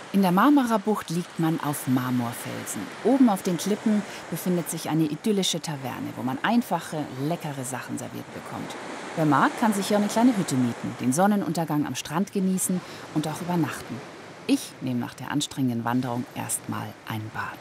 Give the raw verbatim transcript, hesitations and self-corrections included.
In der Marmara-Bucht liegt man auf Marmorfelsen. Oben auf den Klippen befindet sich eine idyllische Taverne, wo man einfache, leckere Sachen serviert bekommt. Wer mag, kann sich hier eine kleine Hütte mieten, den Sonnenuntergang am Strand genießen und auch übernachten. Ich nehme nach der anstrengenden Wanderung erstmal ein Bad.